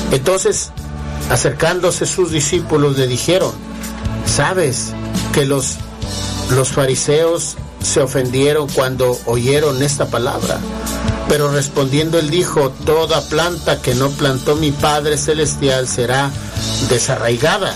Entonces, acercándose sus discípulos, le dijeron: ¿sabes que los fariseos se ofendieron cuando oyeron esta palabra? Pero respondiendo él dijo: toda planta que no plantó mi Padre Celestial será desarraigada.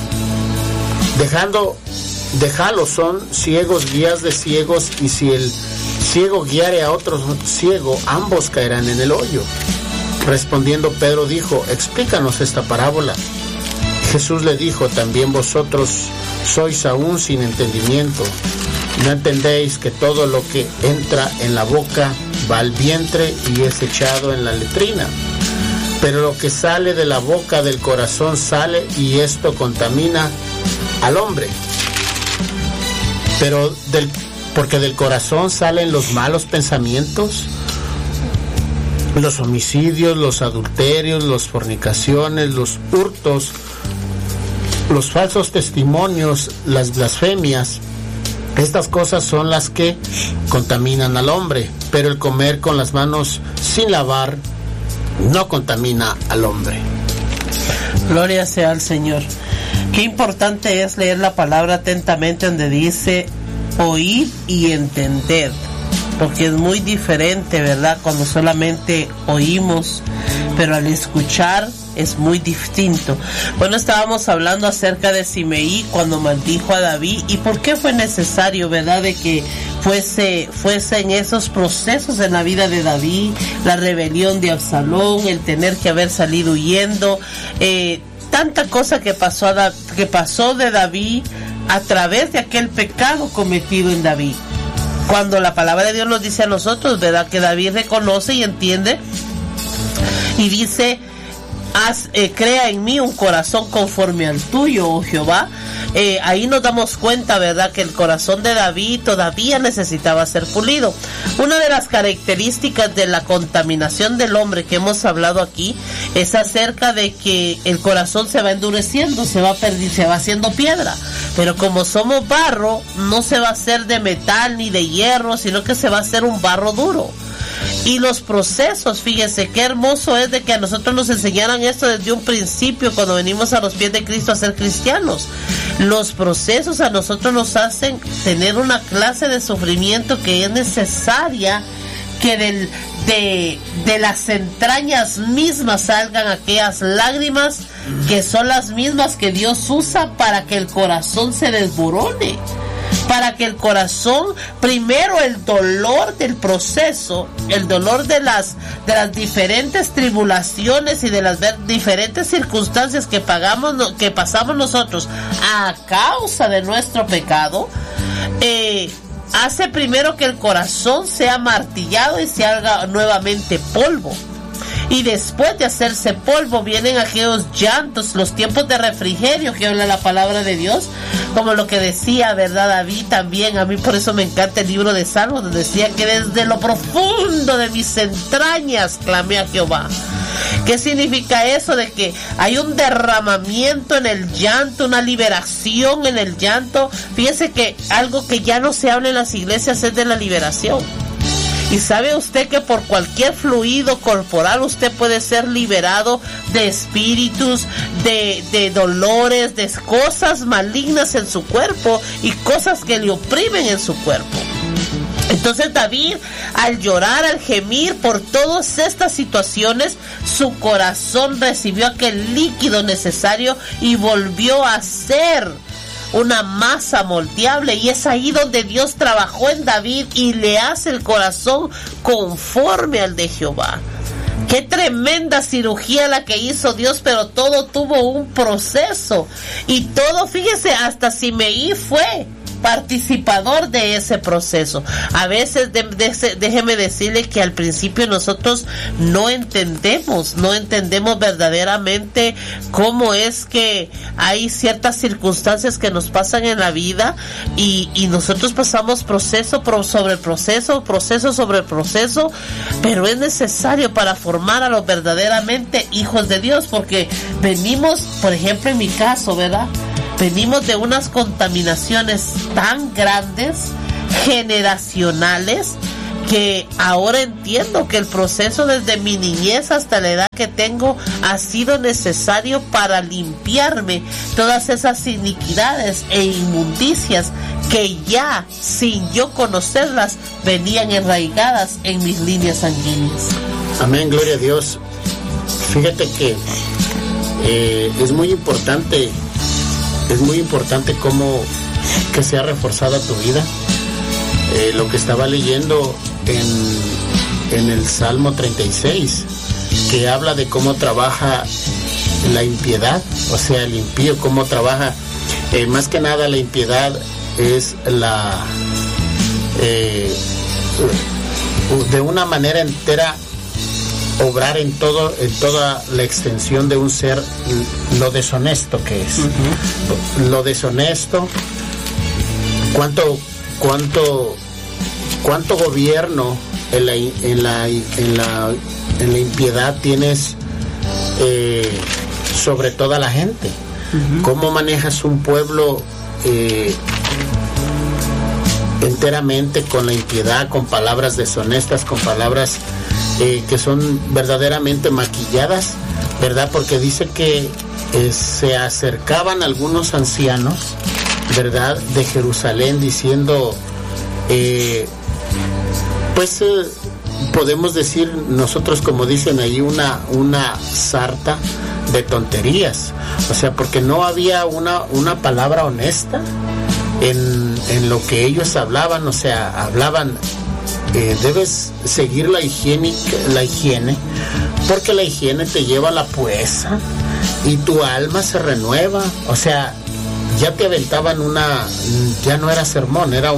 Déjalos, son ciegos guías de ciegos, y si el ciego guiare a otro ciego, ambos caerán en el hoyo. Respondiendo Pedro dijo: explícanos esta parábola. Jesús le dijo: también vosotros sois aún sin entendimiento. ¿No entendéis que todo lo que entra en la boca va al vientre y es echado en la letrina? Pero lo que sale de la boca del corazón sale, y esto contamina al hombre. Porque del corazón salen los malos pensamientos, los homicidios, los adulterios, las fornicaciones, los hurtos, los falsos testimonios, las blasfemias. Estas cosas son las que contaminan al hombre, pero el comer con las manos sin lavar no contamina al hombre. Gloria sea al Señor. Qué importante es leer la palabra atentamente, donde dice oír y entender, porque es muy diferente, ¿verdad?, cuando solamente oímos, pero al escuchar es muy distinto. Bueno, estábamos hablando acerca de Simeí cuando maldijo a David, y por qué fue necesario, ¿verdad?, de que fuese en esos procesos en la vida de David, la rebelión de Absalón, el tener que haber salido huyendo, tanta cosa que pasó de David a través de aquel pecado cometido en David. Cuando la palabra de Dios nos dice a nosotros, ¿verdad?, que David reconoce y entiende y dice: crea en mí un corazón conforme al tuyo, oh Jehová. Ahí nos damos cuenta, ¿verdad?, que el corazón de David todavía necesitaba ser pulido. Una de las características de la contaminación del hombre que hemos hablado aquí es acerca de que el corazón se va endureciendo, se va haciendo piedra. Pero como somos barro, no se va a hacer de metal ni de hierro, sino que se va a hacer un barro duro. Y los procesos, fíjense qué hermoso es de que a nosotros nos enseñaran esto desde un principio, cuando venimos a los pies de Cristo a ser cristianos. Los procesos a nosotros nos hacen tener una clase de sufrimiento que es necesaria, que de las entrañas mismas salgan aquellas lágrimas que son las mismas que Dios usa para que el corazón se desborone. Para que el corazón, primero el dolor del proceso, el dolor de las diferentes tribulaciones y de las diferentes circunstancias que pasamos nosotros a causa de nuestro pecado, hace primero que el corazón sea martillado y se haga nuevamente polvo. Y después de hacerse polvo vienen aquellos llantos, los tiempos de refrigerio que habla la palabra de Dios, como lo que decía, ¿verdad?, David también. A mí por eso me encanta el libro de Salmos, donde decía que desde lo profundo de mis entrañas clamé a Jehová. ¿Qué significa eso? De que hay un derramamiento en el llanto, una liberación en el llanto. Fíjese que algo que ya no se habla en las iglesias es de la liberación. Y sabe usted que por cualquier fluido corporal usted puede ser liberado de espíritus, de dolores, de cosas malignas en su cuerpo y cosas que le oprimen en su cuerpo. Entonces David, al llorar, al gemir por todas estas situaciones, su corazón recibió aquel líquido necesario y volvió a ser una masa moldeable, y es ahí donde Dios trabajó en David y le hace el corazón conforme al de Jehová. Qué tremenda cirugía la que hizo Dios, pero todo tuvo un proceso, y todo, fíjese, hasta Simeí fue participador de ese proceso. A veces déjeme decirle que al principio nosotros no entendemos verdaderamente cómo es que hay ciertas circunstancias que nos pasan en la vida, y nosotros pasamos proceso sobre proceso sobre proceso, pero es necesario para formar a los verdaderamente hijos de Dios, porque venimos, por ejemplo en mi caso, ¿verdad?, venimos de unas contaminaciones tan grandes, generacionales, que ahora entiendo que el proceso desde mi niñez hasta la edad que tengo ha sido necesario para limpiarme todas esas iniquidades e inmundicias que ya, sin yo conocerlas, venían enraigadas en mis líneas sanguíneas. Amén, gloria a Dios. Fíjate que es muy importante cómo que se ha reforzado tu vida. Lo que estaba leyendo en el Salmo 36, que habla de cómo trabaja la impiedad, o sea, el impío, cómo trabaja. Más que nada la impiedad es de una manera entera obrar en toda la extensión de un ser, lo deshonesto que es. Uh-huh. Lo deshonesto, cuánto gobierno en la impiedad tienes sobre toda la gente. Uh-huh. Cómo manejas un pueblo enteramente con la impiedad, con palabras deshonestas, con palabras que son verdaderamente maquilladas, ¿verdad? Porque dice que se acercaban algunos ancianos, ¿verdad?, de Jerusalén, diciendo, podemos decir nosotros, como dicen ahí, una sarta de tonterías, o sea, porque no había una palabra honesta en lo que ellos hablaban, o sea, hablaban, debes seguir la higiene, porque la higiene te lleva a la pureza y tu alma se renueva. O sea, ya te aventaban ya no era sermón, era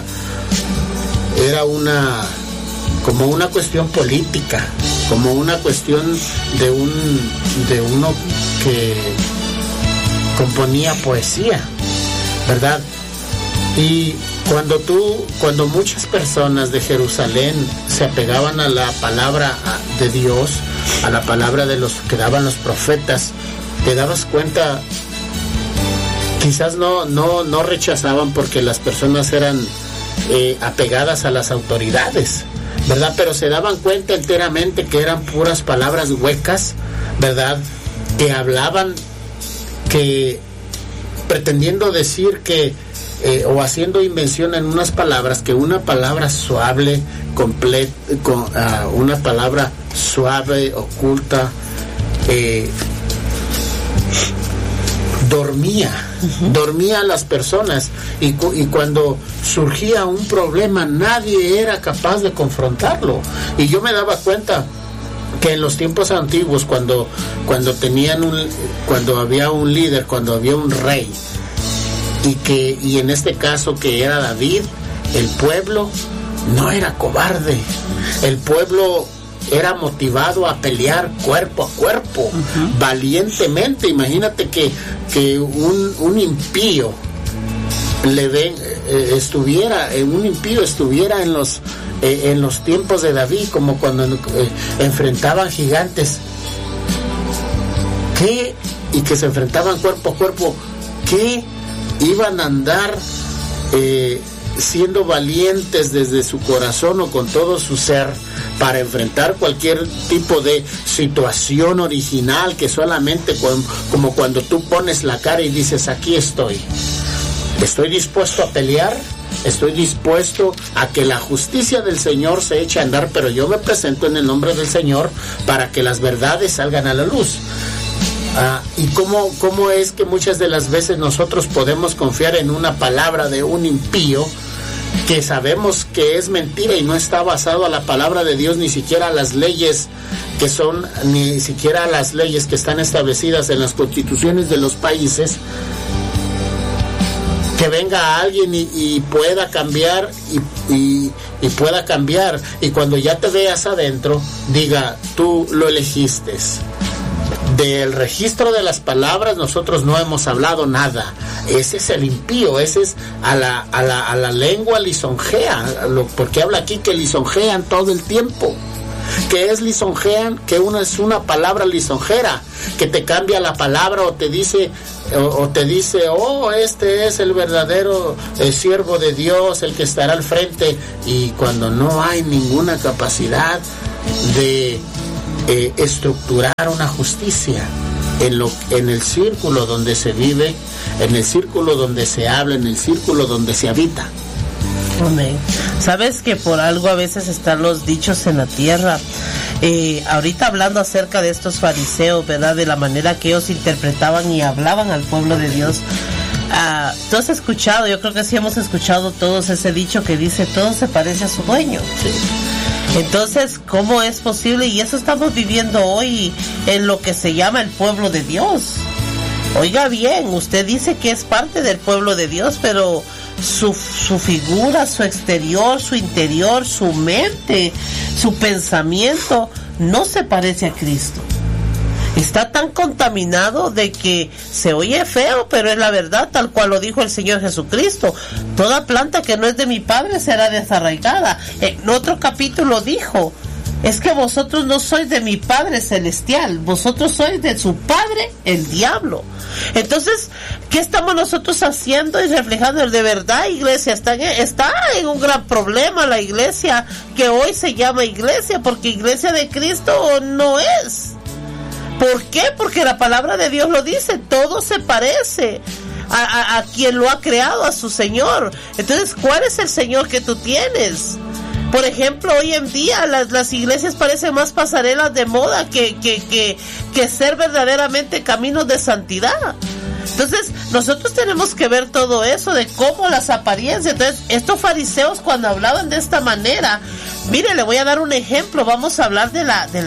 como una cuestión política, como una cuestión de uno que componía poesía, ¿verdad? Y cuando muchas personas de Jerusalén se apegaban a la palabra de Dios, a la palabra de los que daban los profetas, te dabas cuenta, quizás no rechazaban porque las personas eran apegadas a las autoridades, ¿verdad? Pero se daban cuenta enteramente que eran puras palabras huecas, ¿verdad? Que hablaban, que pretendiendo decir que o haciendo invención en unas palabras, que una palabra suave, una palabra suave, oculta, dormía a las personas, y cuando surgía un problema nadie era capaz de confrontarlo. Y yo me daba cuenta que en los tiempos antiguos, cuando había un líder, cuando había un rey, y en este caso que era David, el pueblo no era cobarde, el pueblo era motivado a pelear cuerpo a cuerpo, uh-huh, valientemente. Imagínate que un impío estuviera en los tiempos de David, como cuando enfrentaban gigantes, y que se enfrentaban cuerpo a cuerpo, que iban a andar siendo valientes desde su corazón o con todo su ser para enfrentar cualquier tipo de situación original, que solamente como cuando tú pones la cara y dices, aquí estoy dispuesto a pelear, estoy dispuesto a que la justicia del Señor se eche a andar, pero yo me presento en el nombre del Señor para que las verdades salgan a la luz. Y cómo es que muchas de las veces nosotros podemos confiar en una palabra de un impío que sabemos que es mentira y no está basado a la palabra de Dios, ni siquiera a las leyes ni siquiera a las leyes que están establecidas en las constituciones de los países, que venga alguien y pueda cambiar y pueda cambiar, y cuando ya te veas adentro diga, tú lo elegiste. Del registro de las palabras nosotros no hemos hablado nada. Ese es el impío, ese es a la lengua lisonjea, porque habla aquí que lisonjean todo el tiempo. ¿Qué es lisonjean? Que es una palabra lisonjera, que te cambia la palabra o te dice o te dice, oh, este es el verdadero siervo de Dios, el que estará al frente, y cuando no hay ninguna capacidad de estructurar una justicia en el círculo donde se vive, en el círculo donde se habla, en el círculo donde se habita. Amén. Sabes que por algo a veces están los dichos en la tierra. Ahorita hablando acerca de estos fariseos, ¿verdad? De la manera que ellos interpretaban y hablaban al pueblo de Dios. Tú has escuchado, yo creo que sí hemos escuchado todos ese dicho que dice, todo se parece a su dueño. Sí. Entonces, ¿cómo es posible? Y eso estamos viviendo hoy en lo que se llama el pueblo de Dios. Oiga bien, usted dice que es parte del pueblo de Dios, pero su figura, su exterior, su interior, su mente, su pensamiento no se parece a Cristo. Está tan contaminado de que se oye feo, pero es la verdad, tal cual lo dijo el Señor Jesucristo. Toda planta que no es de mi Padre será desarraigada. En otro capítulo dijo, es que vosotros no sois de mi Padre Celestial, vosotros sois de su padre, el diablo. Entonces, ¿qué estamos nosotros haciendo y reflejando? De verdad, iglesia, está en un gran problema la iglesia, que hoy se llama iglesia, porque iglesia de Cristo no es. ¿Por qué? Porque la palabra de Dios lo dice, todo se parece a quien lo ha creado, a su Señor. Entonces, ¿cuál es el Señor que tú tienes? Por ejemplo, hoy en día las iglesias parecen más pasarelas de moda que ser verdaderamente caminos de santidad. Entonces, nosotros tenemos que ver todo eso de cómo las apariencias. Entonces, estos fariseos cuando hablaban de esta manera, mire, le voy a dar un ejemplo. Vamos a hablar de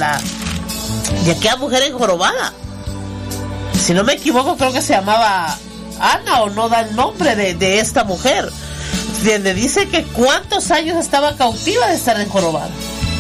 aquella mujer enjorobada. Si no me equivoco, creo que se llamaba Ana, o no da el nombre de esta mujer, donde dice que cuántos años estaba cautiva de estar enjorobada.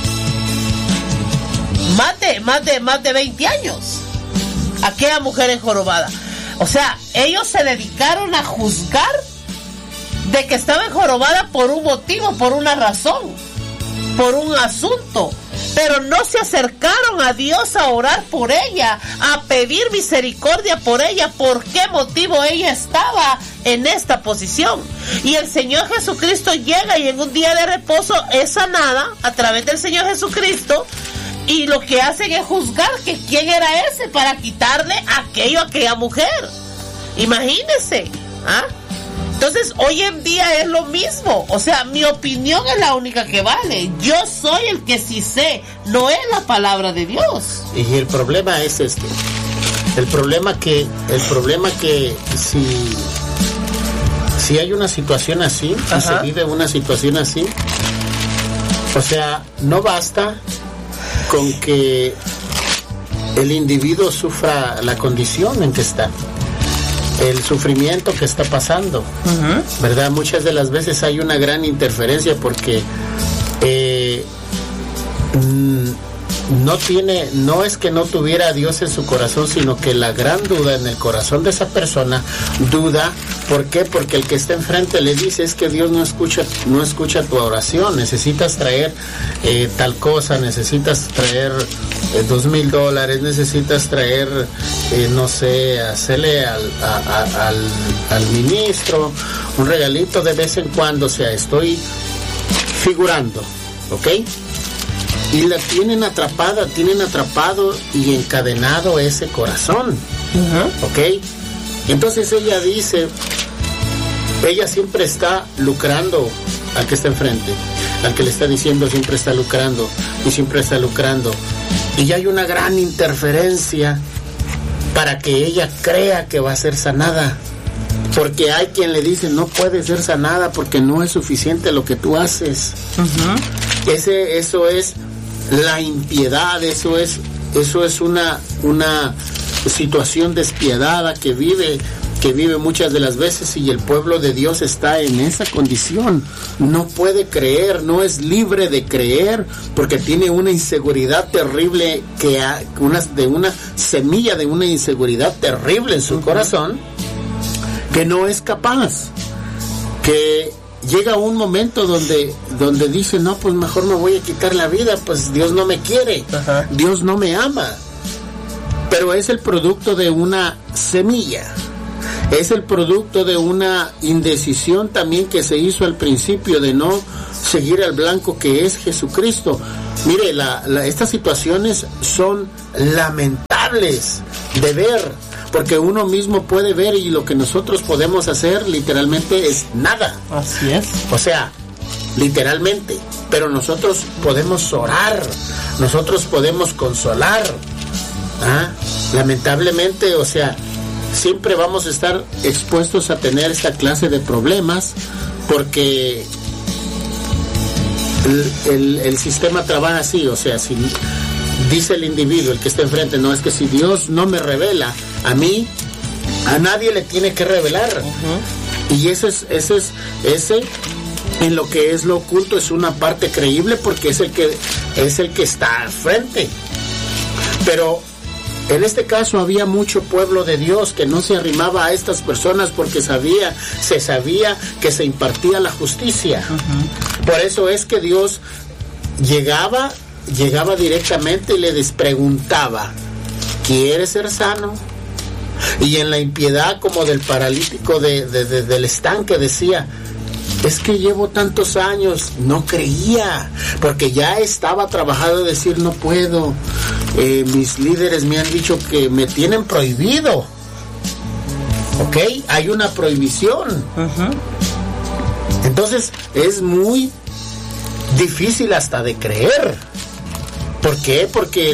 Más de 20 años. Aquella mujer enjorobada. O sea, ellos se dedicaron a juzgar de que estaba enjorobada por un motivo, por una razón, por un asunto. Pero no se acercaron a Dios a orar por ella, a pedir misericordia por ella. ¿Por qué motivo ella estaba en esta posición? Y el Señor Jesucristo llega y en un día de reposo es sanada a través del Señor Jesucristo. Y lo que hacen es juzgar que quién era ese para quitarle aquello a aquella mujer. Imagínense, ¿ah? Entonces, hoy en día es lo mismo. O sea, mi opinión es la única que vale. Yo soy el que sí sé, no es la palabra de Dios. Y el problema es este. El problema que si hay una situación así, si se vive una situación así, o sea, no basta con que el individuo sufra la condición en que está, el sufrimiento que está pasando, ¿verdad? Muchas de las veces hay una gran interferencia porque no es que no tuviera a Dios en su corazón, sino que la gran duda en el corazón de esa persona, duda, ¿por qué? Porque el que está enfrente le dice, es que Dios no escucha tu oración, necesitas traer tal cosa, necesitas traer $2,000, necesitas traer, no sé, hacerle al ministro un regalito de vez en cuando, o sea, estoy figurando, ¿ok? Y la tienen atrapado y encadenado ese corazón, ¿ok? Entonces ella dice, ella siempre está lucrando al que está enfrente, al que le está diciendo siempre está lucrando y siempre está lucrando. Y ya hay una gran interferencia para que ella crea que va a ser sanada. Porque hay quien le dice, no puede ser sanada porque no es suficiente lo que tú haces. Eso es la impiedad, eso es una situación despiadada que vive muchas de las veces, y el pueblo de Dios está en esa condición. No puede creer, no es libre de creer, porque tiene una inseguridad terrible, una semilla de una inseguridad terrible en su corazón, que no es capaz, que llega un momento donde dice, no, pues mejor me voy a quitar la vida, pues Dios no me quiere, Dios no me ama. Pero es el producto de una semilla, Es el producto de una indecisión también que se hizo al principio de no seguir al blanco que es Jesucristo. Mire, estas situaciones son lamentables de ver, porque uno mismo puede ver y lo que nosotros podemos hacer literalmente es nada. Así es. O sea, literalmente, pero nosotros podemos orar, nosotros podemos consolar. Lamentablemente, o sea, siempre vamos a estar expuestos a tener esta clase de problemas porque el sistema trabaja así. O sea, si dice el individuo, el que está enfrente, no, es que si Dios no me revela a mí, a nadie le tiene que revelar. Y ese en lo que es lo oculto es una parte creíble porque es el que está al frente. Pero en este caso había mucho pueblo de Dios que no se arrimaba a estas personas porque se sabía que se impartía la justicia. Por eso es que Dios llegaba directamente y les preguntaba, ¿quieres ser sano? Y en la impiedad como del paralítico del estanque decía, es que llevo tantos años, no creía, porque ya estaba trabajado de decir no puedo, mis líderes me han dicho que me tienen prohibido, ¿ok? Hay una prohibición. Entonces es muy difícil hasta de creer. ¿Por qué? Porque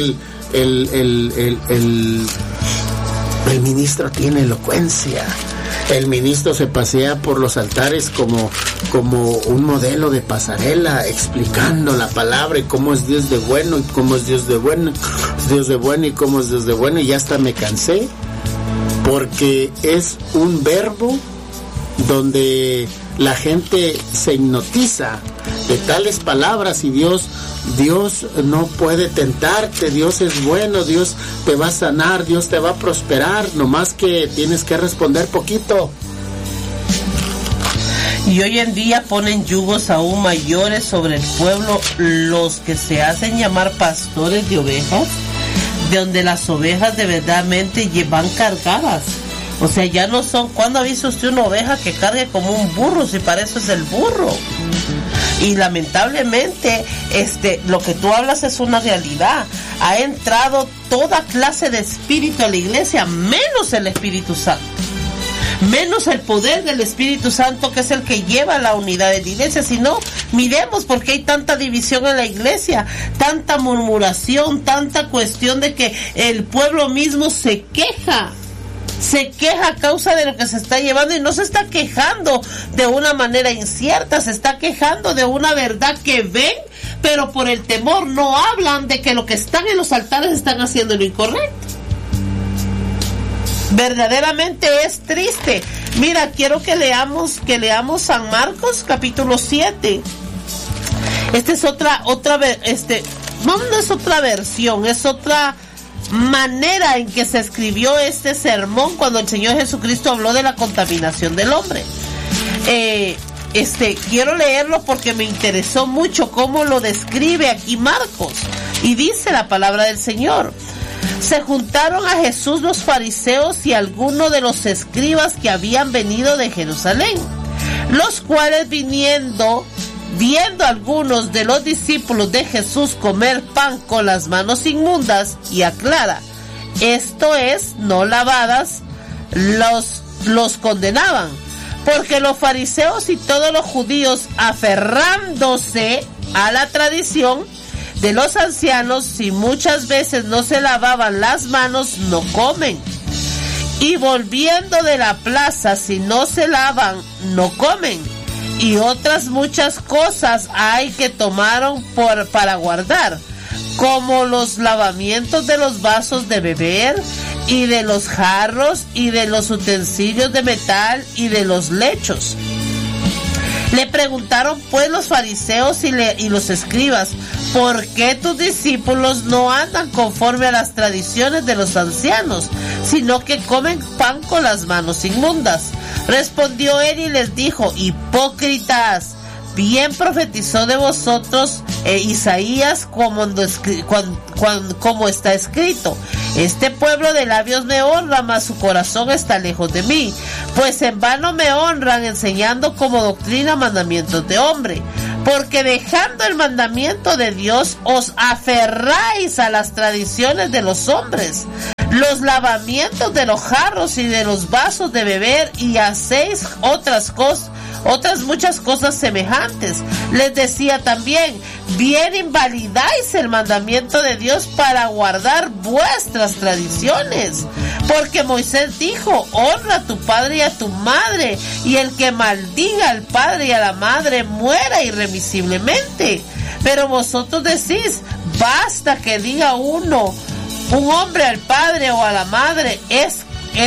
el ministro tiene elocuencia. El ministro se pasea por los altares como un modelo de pasarela, explicando la palabra y cómo es Dios de bueno, y cómo es Dios de bueno, Dios de bueno y cómo es Dios de bueno, y ya hasta me cansé, porque es un verbo donde la gente se hipnotiza de tales palabras y Dios no puede tentarte, Dios es bueno, Dios te va a sanar, Dios te va a prosperar, nomás que tienes que responder poquito. Y hoy en día ponen yugos aún mayores sobre el pueblo, los que se hacen llamar pastores de ovejas, donde las ovejas de verdadmente van cargadas. O sea, ya no son... ¿Cuándo ha visto usted una oveja que cargue como un burro? Si para eso es el burro. Y lamentablemente, lo que tú hablas es una realidad. Ha entrado toda clase de espíritu a la iglesia, menos el Espíritu Santo. Menos el poder del Espíritu Santo, que es el que lleva la unidad de la iglesia. Si no, miremos por qué hay tanta división en la iglesia, tanta murmuración, tanta cuestión de que el pueblo mismo se queja a causa de lo que se está llevando, y no se está quejando de una manera incierta, se está quejando de una verdad que ven, pero por el temor no hablan de que lo que están en los altares están haciendo lo incorrecto. Verdaderamente es triste. Mira, quiero que leamos San Marcos capítulo 7. Esta es no es otra versión, es otra manera en que se escribió este sermón cuando el Señor Jesucristo habló de la contaminación del hombre. Quiero leerlo porque me interesó mucho cómo lo describe aquí Marcos, y dice la palabra del Señor: se juntaron a Jesús los fariseos y algunos de los escribas que habían venido de Jerusalén, los cuales viendo algunos de los discípulos de Jesús comer pan con las manos inmundas y aclara, esto es, no lavadas, los condenaban, porque los fariseos y todos los judíos, aferrándose a la tradición de los ancianos, si muchas veces no se lavaban las manos, no comen, y volviendo de la plaza, si no se lavan, no comen, y otras muchas cosas hay que tomaron para guardar, como los lavamientos de los vasos de beber, y de los jarros, y de los utensilios de metal, y de los lechos. Le preguntaron pues los fariseos y los escribas, ¿por qué tus discípulos no andan conforme a las tradiciones de los ancianos, sino que comen pan con las manos inmundas? Respondió él y les dijo, hipócritas, bien profetizó de vosotros Isaías como está escrito, este pueblo de labios me honra, mas su corazón está lejos de mí, Pues en vano me honran enseñando como doctrina mandamientos de hombre, porque dejando el mandamiento de Dios os aferráis a las tradiciones de los hombres, los lavamientos de los jarros y de los vasos de beber, y hacéis otras muchas cosas semejantes. Les decía también, bien invalidáis el mandamiento de Dios para guardar vuestras tradiciones. Porque Moisés dijo, honra a tu padre y a tu madre, y el que maldiga al padre y a la madre muera irremisiblemente. Pero vosotros decís, basta que diga un hombre al padre o a la madre, es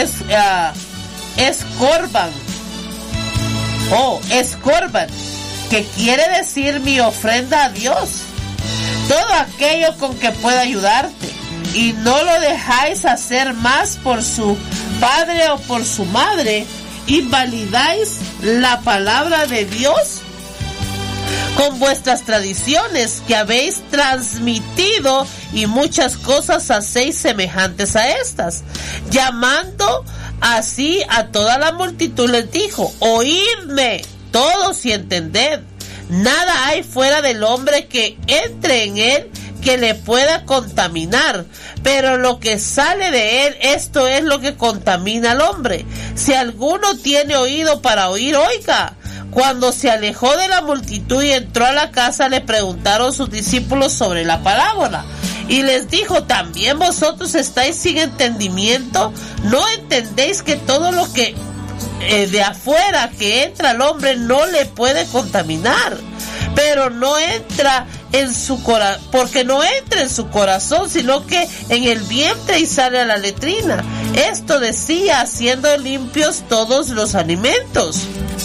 corban, que quiere decir mi ofrenda a Dios, todo aquello con que pueda ayudarte, y no lo dejáis hacer más por su padre o por su madre, invalidáis la palabra de Dios con vuestras tradiciones que habéis transmitido, y muchas cosas hacéis semejantes a estas. Llamando así a toda la multitud les dijo, oídme todos y entended, nada hay fuera del hombre que entre en él que le pueda contaminar, pero lo que sale de él, esto es lo que contamina al hombre. Si alguno tiene oído para oír, oiga. Cuando se alejó de la multitud y entró a la casa, le preguntaron sus discípulos sobre la parábola. Y les dijo, ¿también vosotros estáis sin entendimiento? ¿No entendéis que todo lo que de afuera que entra al hombre no le puede contaminar? Pero no entra en su corazón, porque no entra en su corazón, sino que en el vientre y sale a la letrina. Esto decía, haciendo limpios todos los alimentos.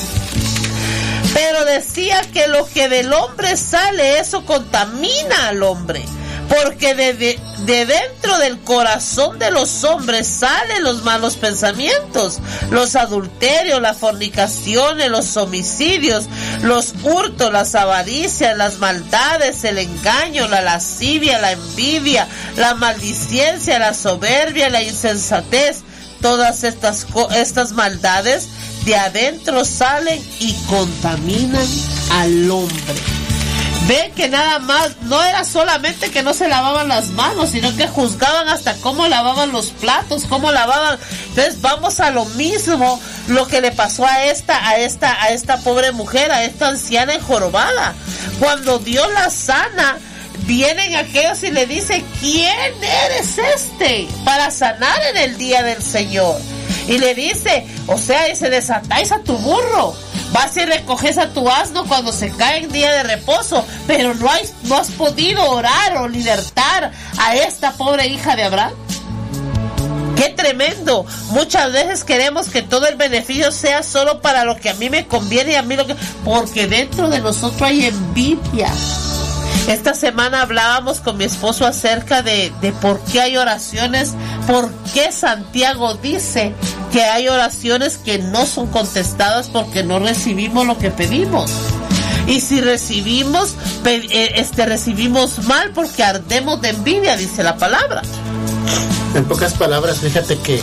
Pero decía que lo que del hombre sale, eso contamina al hombre, porque de dentro del corazón de los hombres salen los malos pensamientos, los adulterios, las fornicaciones, los homicidios, los hurtos, las avaricias, las maldades, el engaño, la lascivia, la envidia, la maldicencia, la soberbia, la insensatez. Todas estas maldades de adentro salen y contaminan al hombre. Ven que nada más, no era solamente que no se lavaban las manos, sino que juzgaban hasta cómo lavaban los platos, cómo lavaban. Entonces vamos a lo mismo, lo que le pasó a esta pobre mujer, a esta anciana enjorobada. Cuando Dios la sana, vienen aquellos y le dicen, ¿quién eres para sanar en el día del Señor? Y le dice, dice, desatáis a tu burro, vas y recoges a tu asno cuando se cae en día de reposo, pero no has podido orar o libertar a esta pobre hija de Abraham. ¡Qué tremendo! Muchas veces queremos que todo el beneficio sea solo para lo que a mí me conviene y a mí porque dentro de nosotros hay envidia. Esta semana hablábamos con mi esposo acerca de por qué hay oraciones, por qué Santiago dice que hay oraciones que no son contestadas porque no recibimos lo que pedimos. Y si recibimos, recibimos mal porque ardemos de envidia, dice la palabra. En pocas palabras, fíjate que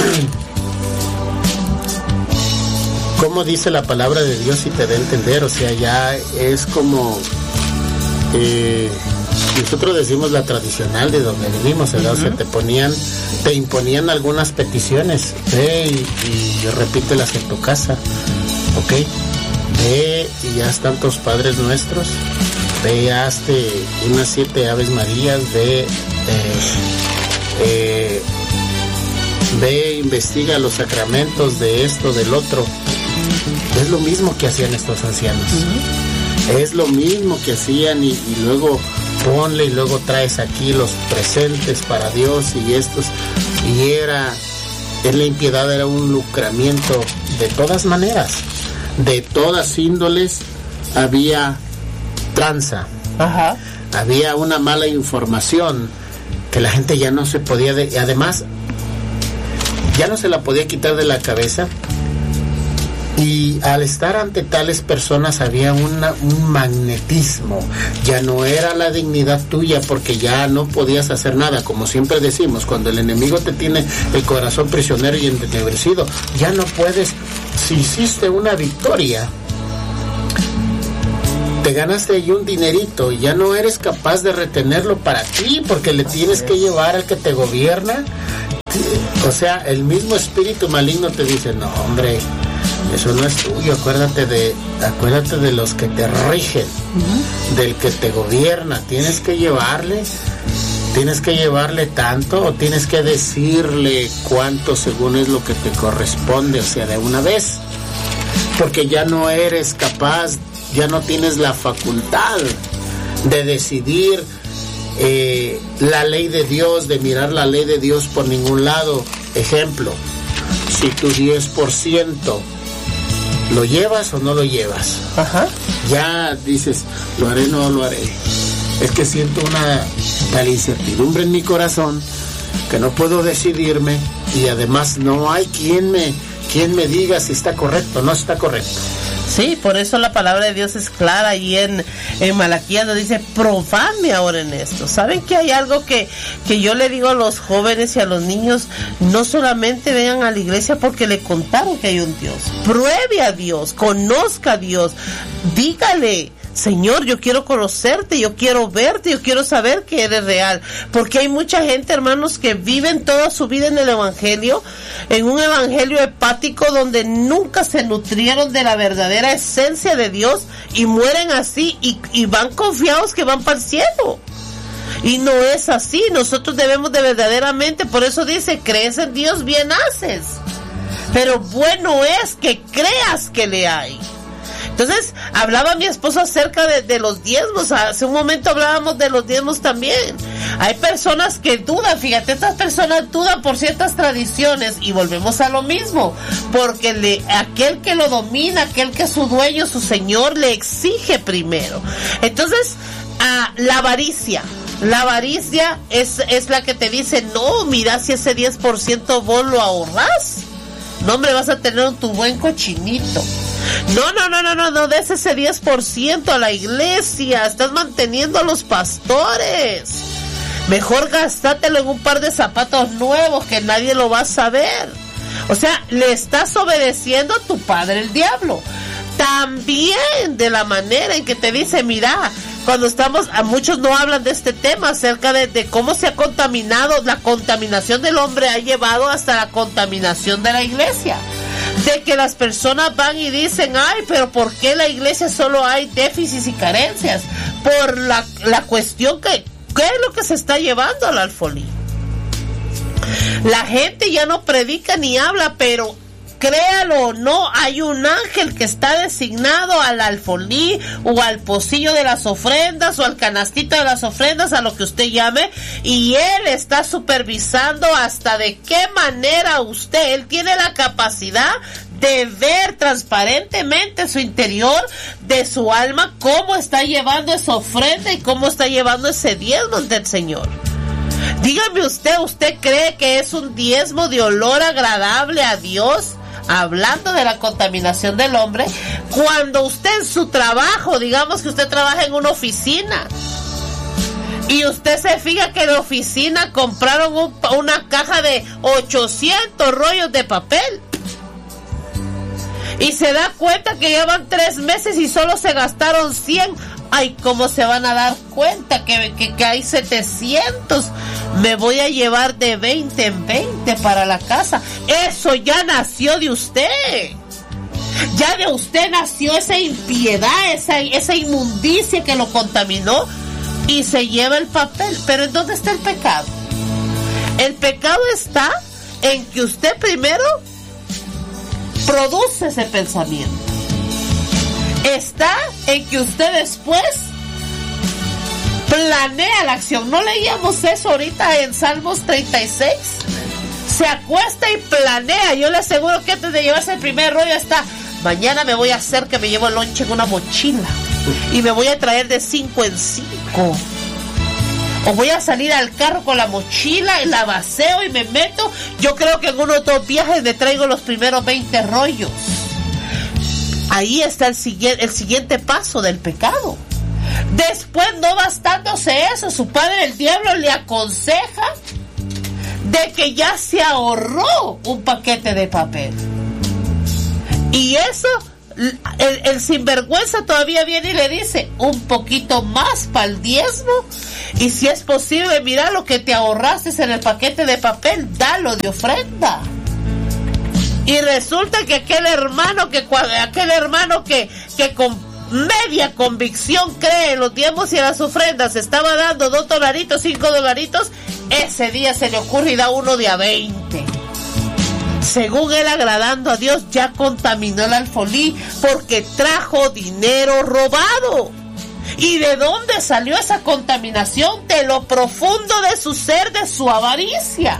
como dice la palabra de Dios y te da a entender, ya es como nosotros decimos la tradicional de donde vivimos, ¿verdad? Te imponían algunas peticiones, y repítelas en tu casa, ¿ok? Y haz tantos Padres Nuestros, hazte unas 7 Aves Marías, investiga los sacramentos de esto, del otro. Es lo mismo que hacían estos ancianos. Es lo mismo que hacían y luego ponle y luego traes aquí los presentes para Dios y estos. Y la impiedad era un lucramiento de todas maneras, de todas índoles. Había tranza, había una mala información que la gente ya no se podía, además ya no se la podía quitar de la cabeza Y al estar ante tales personas había un magnetismo. Ya no era la dignidad tuya, porque ya no podías hacer nada. Como siempre decimos, cuando el enemigo te tiene el corazón prisionero y entenebrecido, ya no puedes. Si hiciste una victoria, te ganaste ahí un dinerito, y ya no eres capaz de retenerlo para ti, porque le tienes que llevar al que te gobierna. O sea, el mismo espíritu maligno te dice: no, hombre, eso no es tuyo. Acuérdate de los que te rigen, del que te gobierna. Tienes que llevarle tanto, o tienes que decirle cuánto según es lo que te corresponde, o sea, de una vez, porque ya no eres capaz, ya no tienes la facultad de decidir la ley de Dios, de mirar la ley de Dios por ningún lado. Ejemplo, si tu 10%, ¿lo llevas o no lo llevas? Ajá. Ya dices: ¿lo haré o no lo haré? Es que siento una tal incertidumbre en mi corazón que no puedo decidirme, y además no hay quien me diga si está correcto o no está correcto. Sí, por eso la palabra de Dios es clara, y en Malaquías nos dice: probadme ahora en esto. ¿Saben que hay algo que yo le digo a los jóvenes y a los niños? No solamente vengan a la iglesia porque le contaron que hay un Dios. Pruebe a Dios, conozca a Dios, dígale: Señor, yo quiero conocerte, yo quiero verte, yo quiero saber que eres real. Porque hay mucha gente, hermanos, que viven toda su vida en el evangelio, en un evangelio hepático, donde nunca se nutrieron de la verdadera esencia de Dios, y mueren así, y van confiados que van para el cielo. Y no es así. Nosotros debemos de verdaderamente, por eso dice: crees en Dios, bien haces, pero bueno es que creas que le hay. Entonces, hablaba mi esposo acerca de los diezmos. Hace un momento hablábamos de los diezmos también. Hay personas que dudan, fíjate, estas personas dudan por ciertas tradiciones, y volvemos a lo mismo, porque aquel que lo domina, aquel que es su dueño, su señor, le exige primero. Entonces, la avaricia es la que te dice: no, mira, si ese 10% vos lo ahorrás, no, hombre, vas a tener tu buen cochinito. No des ese 10% a la iglesia, estás manteniendo a los pastores. Mejor gastátelo en un par de zapatos nuevos que nadie lo va a saber. O sea, le estás obedeciendo a tu padre, el diablo. También de la manera en que te dice: mira, cuando a muchos no hablan de este tema, acerca de cómo se ha contaminado, la contaminación del hombre ha llevado hasta la contaminación de la iglesia. De que las personas van y dicen: ay, pero ¿por qué la iglesia solo hay déficits y carencias? Por la cuestión ¿qué es lo que se está llevando al alfolí? La gente ya no predica ni habla, pero créalo o no, hay un ángel que está designado al alfolí, o al pocillo de las ofrendas, o al canastito de las ofrendas, a lo que usted llame, y él está supervisando hasta de qué manera él tiene la capacidad de ver transparentemente su interior de su alma, cómo está llevando esa ofrenda y cómo está llevando ese diezmo ante el Señor. Dígame ¿usted cree que es un diezmo de olor agradable a Dios? Hablando de la contaminación del hombre, cuando usted en su trabajo, digamos que usted trabaja en una oficina, y usted se fija que en la oficina compraron una caja de 800 rollos de papel, y se da cuenta que llevan 3 meses y solo se gastaron 100. Ay, ¿cómo se van a dar cuenta que hay 700? Me voy a llevar de 20 en 20 para la casa. Eso ya nació de usted. Ya de usted nació esa impiedad, esa inmundicia que lo contaminó, y se lleva el papel. Pero ¿en dónde está el pecado? El pecado está en que usted primero produce ese pensamiento. Está en que usted después planea la acción. ¿No leíamos eso ahorita en Salmos 36? Se acuesta y planea. Yo le aseguro que antes de llevarse el primer rollo está: mañana me voy a hacer que me llevo el lonche en una mochila, y me voy a traer de 5 en 5. O voy a salir al carro con la mochila y la vacío y me meto. Yo creo que en uno de 2 viajes me traigo los primeros 20 rollos. Ahí está el siguiente paso del pecado. Después, no bastándose eso, su padre el diablo le aconseja de que ya se ahorró un paquete de papel. Y eso, el sinvergüenza todavía viene y le dice, un poquito más para el diezmo, y si es posible, mira lo que te ahorraste en el paquete de papel, dalo de ofrenda. Y resulta que aquel hermano que con media convicción cree en los diezmos y en las ofrendas estaba dando $2, $5, ese día se le ocurre y da uno de a 20. Según él, agradando a Dios, ya contaminó el alfolí porque trajo dinero robado. ¿Y de dónde salió esa contaminación? De lo profundo de su ser, de su avaricia.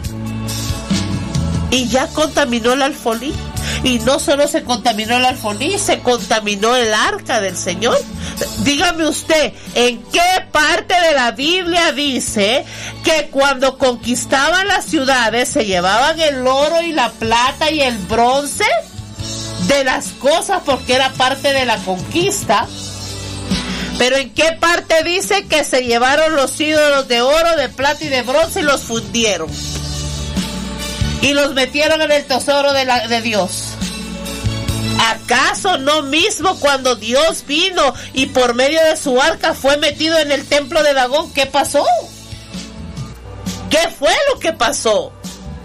Y ya contaminó el alfolí. Y no solo se contaminó el alfolí, se contaminó el arca del Señor. Dígame usted, ¿en qué parte de la Biblia dice que cuando conquistaban las ciudades se llevaban el oro y la plata y el bronce de las cosas porque era parte de la conquista? Pero ¿en qué parte dice que se llevaron los ídolos de oro, de plata y de bronce y los fundieron? Y los metieron en el tesoro de Dios. ¿Acaso no mismo cuando Dios vino y por medio de su arca fue metido en el templo de Dagón? ¿Qué pasó? ¿Qué fue lo que pasó?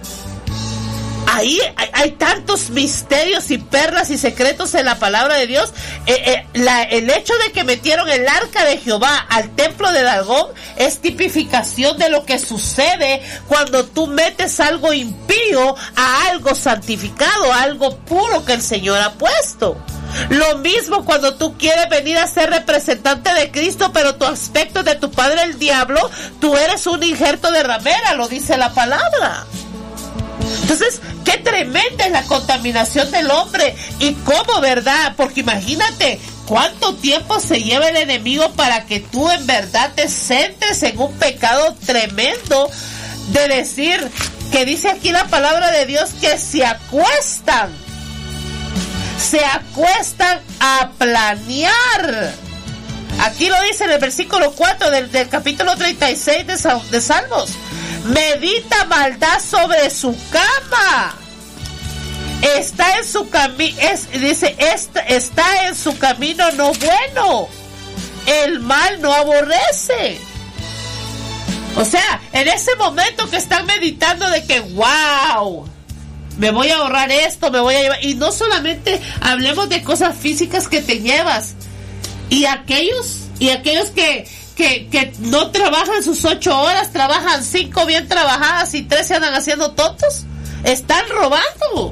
Ahí hay tantos misterios y perlas y secretos en la palabra de Dios. El hecho de que metieron el arca de Jehová al templo de Dagón es tipificación de lo que sucede cuando tú metes algo impío a algo santificado, a algo puro que el Señor ha puesto. Lo mismo cuando tú quieres venir a ser representante de Cristo, pero tu aspecto es de tu padre el diablo, tú eres un injerto de ramera, lo dice la palabra. Entonces, qué tremenda es la contaminación del hombre y cómo, ¿verdad? Porque imagínate cuánto tiempo se lleva el enemigo para que tú en verdad te centres en un pecado tremendo de decir, que dice aquí la palabra de Dios, que se acuestan a planear. Aquí lo dice en el versículo 4 del capítulo 36 de Salmos. Medita maldad sobre su cama. Está en su camino, está en su camino no bueno. El mal no aborrece. O sea, en ese momento que están meditando de que, wow, me voy a ahorrar esto, me voy a llevar. Y no solamente hablemos de cosas físicas que te llevas. Y aquellos que no trabajan sus 8 horas, trabajan 5 bien trabajadas y 3 se andan haciendo tontos. Están robando.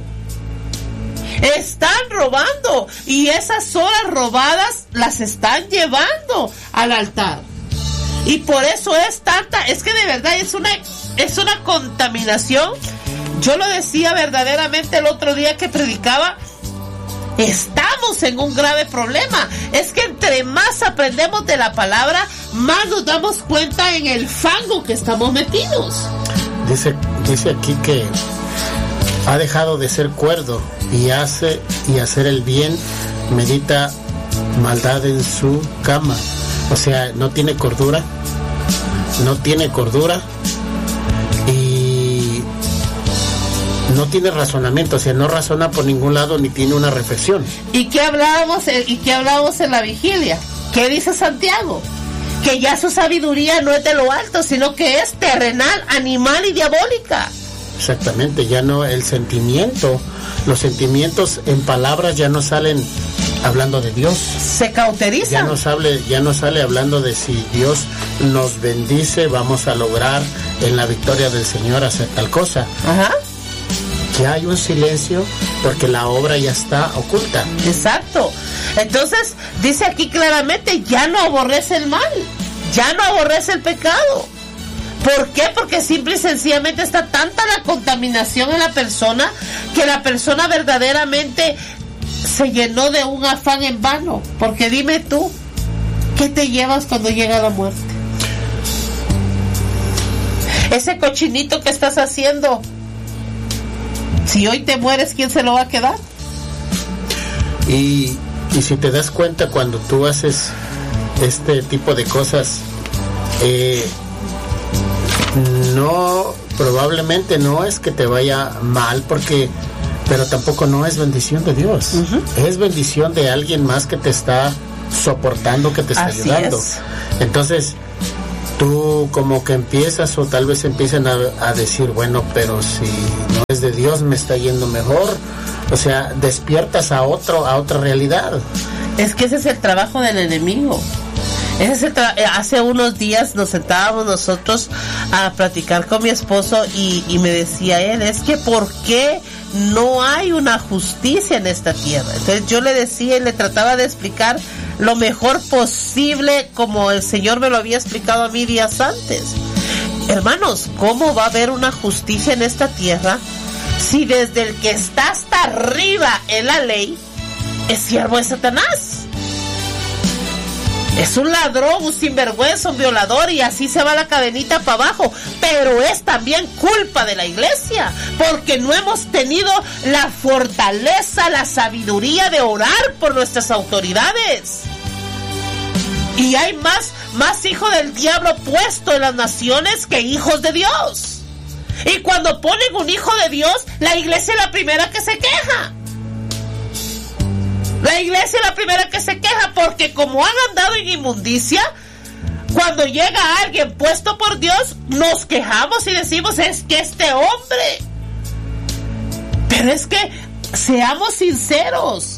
Y esas horas robadas las están llevando al altar. Y por eso es que de verdad es una contaminación. Yo lo decía verdaderamente el otro día que predicaba. Estamos en un grave problema. Es que entre más aprendemos de la palabra, más nos damos cuenta en el fango que estamos metidos. Dice aquí que ha dejado de ser cuerdo y hacer el bien, medita maldad en su cama. O sea, no tiene cordura y no tiene razonamiento, o sea, no razona por ningún lado ni tiene una reflexión. ¿Y qué hablábamos en la vigilia? ¿Qué dice Santiago? Que ya su sabiduría no es de lo alto, sino que es terrenal, animal y diabólica. Exactamente, ya no el sentimiento, los sentimientos en palabras ya no salen hablando de Dios. Se cauterizan. Ya no sale hablando de si Dios nos bendice, vamos a lograr en la victoria del Señor hacer tal cosa. Ajá. Ya hay un silencio porque la obra ya está oculta. Exacto. Entonces, dice aquí claramente, ya no aborrece el mal, ya no aborrece el pecado. ¿Por qué? Porque simple y sencillamente está tanta la contaminación en la persona que la persona verdaderamente se llenó de un afán en vano. Porque dime tú, ¿qué te llevas cuando llega la muerte? Ese cochinito que estás haciendo, si hoy te mueres, ¿quién se lo va a quedar? Y Y si te das cuenta, cuando tú haces este tipo de cosas, no, probablemente no es que te vaya mal, pero tampoco no es bendición de Dios. Es bendición de alguien más que te está soportando, que te está ayudando. Entonces, tú como que empiezas, o tal vez empiezan a decir, bueno, pero si no es de Dios, me está yendo mejor. O sea, despiertas a otra realidad. Es que ese es el trabajo del enemigo. Hace unos días nos sentábamos nosotros a platicar con mi esposo y me decía él, es que ¿por qué no hay una justicia en esta tierra? Entonces yo le decía y le trataba de explicar lo mejor posible, como el Señor me lo había explicado a mí días antes. Hermanos, ¿cómo va a haber una justicia en esta tierra si desde el que está hasta arriba en la ley es siervo de Satanás? Es un ladrón, un sinvergüenza, un violador, y así se va la cadenita para abajo. Pero es también culpa de la iglesia, porque no hemos tenido la fortaleza, la sabiduría de orar por nuestras autoridades. Y hay más hijos del diablo puesto en las naciones que hijos de Dios. Y cuando ponen un hijo de Dios, la iglesia es la primera que se queja. La iglesia es la primera que se queja, porque como han andado en inmundicia, cuando llega alguien puesto por Dios, nos quejamos y decimos, es que este hombre. Pero es que seamos sinceros.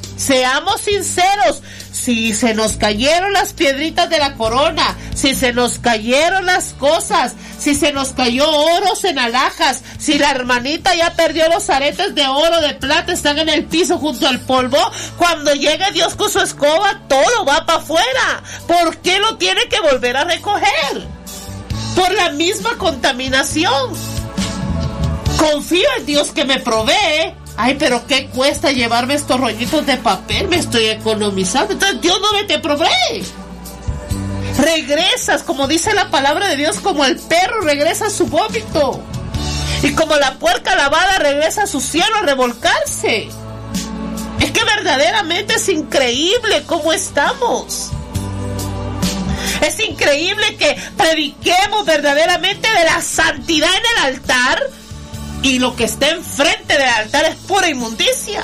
Si se nos cayeron las piedritas de la corona, si se nos cayeron las cosas, si se nos cayó oros en alhajas, si la hermanita ya perdió los aretes de oro, de plata, están en el piso junto al polvo, cuando llegue Dios con su escoba, todo va para afuera. ¿Por qué lo tiene que volver a recoger? Por la misma contaminación. Confío en Dios que me provee. Ay, pero ¿qué cuesta llevarme estos rollitos de papel? Me estoy economizando. Entonces Dios no te provee. Regresas, como dice la palabra de Dios, como el perro regresa a su vómito. Y como la puerca lavada regresa a su cielo a revolcarse. Es que verdaderamente es increíble cómo estamos. Es increíble que prediquemos verdaderamente de la santidad en el altar, y lo que está enfrente del altar es pura inmundicia.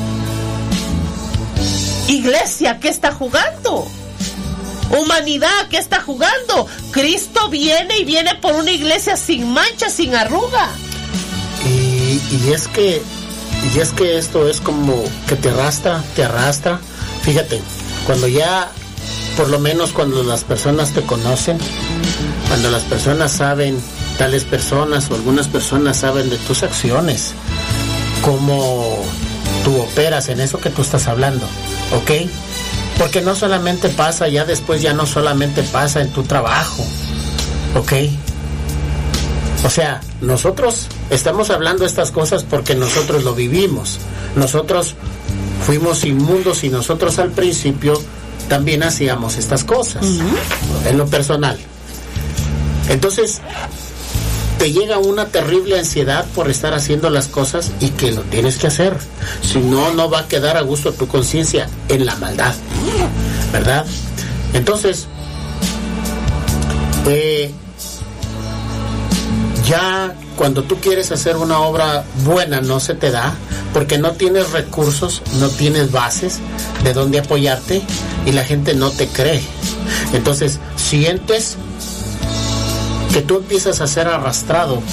Iglesia, ¿qué está jugando? Humanidad, ¿qué está jugando? Cristo viene, y viene por una iglesia sin mancha, sin arruga. Y es que esto es como que te arrastra. Fíjate, cuando ya, por lo menos cuando las personas te conocen, cuando las personas saben, tales personas o algunas personas saben de tus acciones, cómo tú operas en eso que tú estás hablando, ¿ok? Porque no solamente pasa, ya después ya no solamente pasa en tu trabajo, ¿ok? O sea, nosotros estamos hablando estas cosas porque nosotros lo vivimos. Nosotros fuimos inmundos y nosotros al principio también hacíamos estas cosas, en lo personal. Entonces, te llega una terrible ansiedad por estar haciendo las cosas, y que lo tienes que hacer. Si no, no va a quedar a gusto tu conciencia en la maldad, ¿verdad? Entonces, ya cuando tú quieres hacer una obra buena, no se te da, porque no tienes recursos, no tienes bases de dónde apoyarte, y la gente no te cree. Entonces, sientes que tú empiezas a ser arrastrado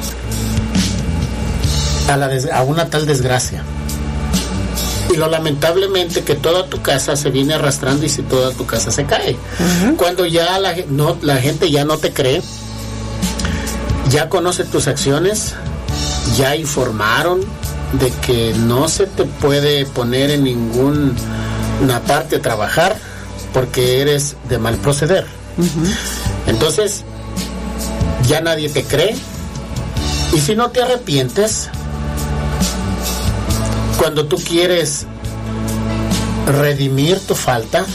a una tal desgracia, y lo lamentablemente que toda tu casa se viene arrastrando, y si toda tu casa se cae. Cuando ya la gente ya no te cree, ya conoce tus acciones, ya informaron de que no se te puede poner en ninguna parte a trabajar porque eres de mal proceder. Entonces ya nadie te cree, y si no te arrepientes, cuando tú quieres redimir tu falta,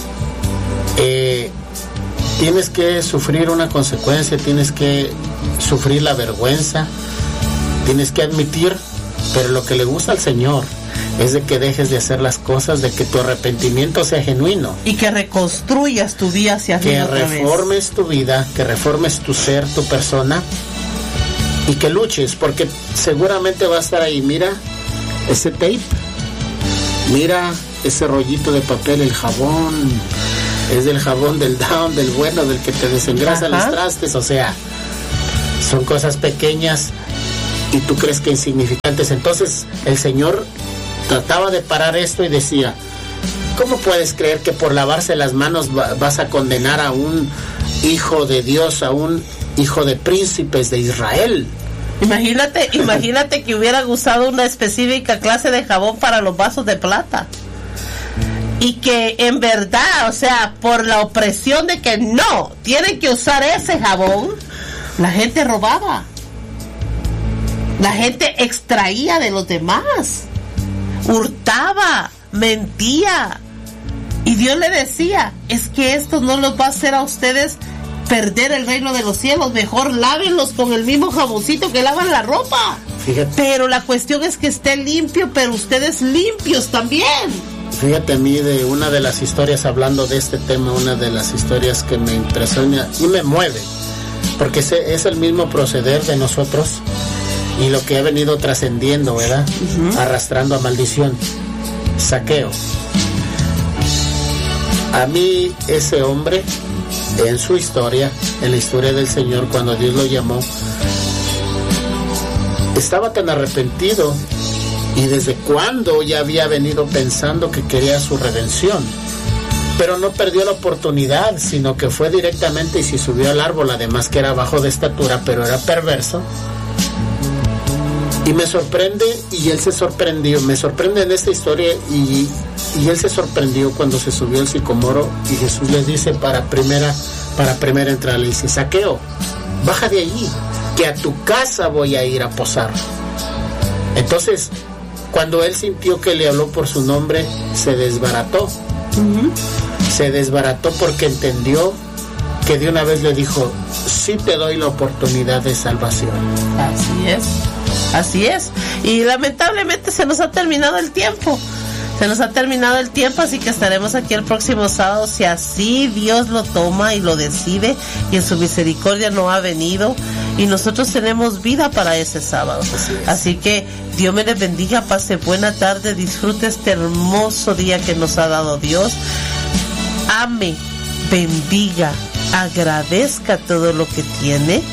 tienes que sufrir una consecuencia, tienes que sufrir la vergüenza, tienes que admitir pero lo que le gusta al Señor es de que dejes de hacer las cosas, de que tu arrepentimiento sea genuino. Y que reconstruyas tu vida hacia arriba otra vez. Que reformes tu vida, que reformes tu ser, tu persona, y que luches, porque seguramente va a estar ahí. Mira ese tape, mira ese rollito de papel, el jabón, es del jabón del Down, del bueno, del que te desengrasa los trastes, o sea, son cosas pequeñas y tú crees que insignificantes. Entonces el Señor trataba de parar esto y decía, ¿cómo puedes creer que por lavarse las manos vas a condenar a un hijo de Dios, a un hijo de príncipes de Israel? Imagínate que hubieran usado una específica clase de jabón para los vasos de plata. Y que en verdad, o sea, por la opresión de que no, tienen que usar ese jabón, la gente robaba. La gente extraía de los demás. Hurtaba, mentía. Y Dios le decía, es que esto no los va a hacer a ustedes perder el reino de los cielos, mejor lávenlos con el mismo jaboncito que lavan la ropa. Fíjate. Pero la cuestión es que esté limpio, pero ustedes limpios también. Fíjate, a mí de una de las historias, hablando de este tema, una de las historias que me impresiona y me mueve, porque es el mismo proceder de nosotros y lo que ha venido trascendiendo, ¿verdad? Arrastrando a maldición. Zaqueo. A mí ese hombre, en su historia, en la historia del Señor, cuando Dios lo llamó, estaba tan arrepentido y desde cuándo ya había venido pensando que quería su redención, pero no perdió la oportunidad, sino que fue directamente y se subió al árbol, además que era bajo de estatura, pero era perverso. Y me sorprende, y él se sorprendió, me sorprende en esta historia, y él se sorprendió cuando se subió al sicomoro, y Jesús le dice para primera entrada, le dice, Zaqueo, baja de allí, que a tu casa voy a ir a posar. Entonces, cuando él sintió que le habló por su nombre, se desbarató. Se desbarató porque entendió que de una vez le dijo, sí te doy la oportunidad de salvación. Así es. Y lamentablemente se nos ha terminado el tiempo. Así que estaremos aquí el próximo sábado, si así Dios lo toma y lo decide, y en su misericordia no ha venido, y nosotros tenemos vida para ese sábado. Así que Dios me les bendiga, pase buena tarde, disfrute este hermoso día que nos ha dado Dios. Ame, bendiga, agradezca todo lo que tiene,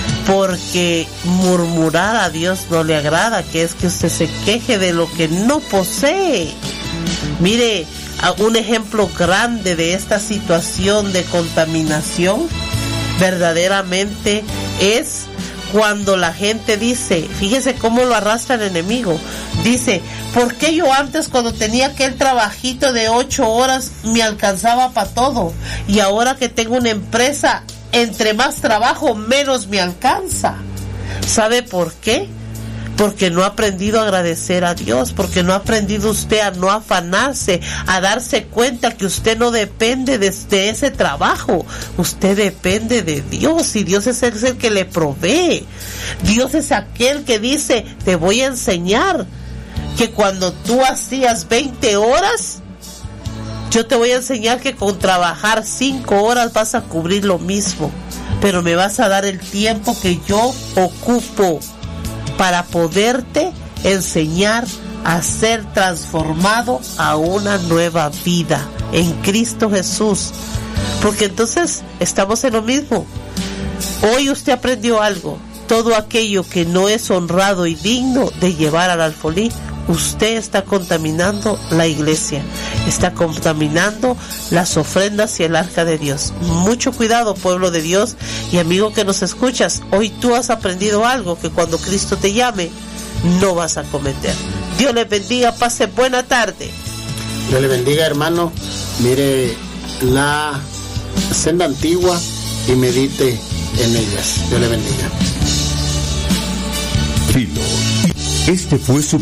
porque murmurar a Dios no le agrada, que es que usted se queje de lo que no posee. Mire, un ejemplo grande de esta situación de contaminación verdaderamente es cuando la gente dice, fíjese cómo lo arrastra el enemigo, dice, ¿por qué yo antes cuando tenía aquel trabajito de 8 horas me alcanzaba para todo? Y ahora que tengo una empresa, entre más trabajo, menos me alcanza. ¿Sabe por qué? Porque no ha aprendido a agradecer a Dios, porque no ha aprendido usted a no afanarse, a darse cuenta que usted no depende de ese trabajo, usted depende de Dios, y Dios es el que le provee. Dios es aquel que dice, te voy a enseñar que cuando tú hacías 20 horas, yo te voy a enseñar que con trabajar 5 horas vas a cubrir lo mismo, pero me vas a dar el tiempo que yo ocupo para poderte enseñar a ser transformado a una nueva vida en Cristo Jesús. Porque entonces estamos en lo mismo. Hoy usted aprendió algo. Todo aquello que no es honrado y digno de llevar al alfolí, usted está contaminando la iglesia, está contaminando las ofrendas y el arca de Dios. Mucho cuidado, pueblo de Dios y amigo que nos escuchas. Hoy tú has aprendido algo que cuando Cristo te llame no vas a cometer. Dios les bendiga, pase buena tarde. Dios le bendiga, hermano. Mire la senda antigua y medite en ellas. Dios le bendiga. Este fue su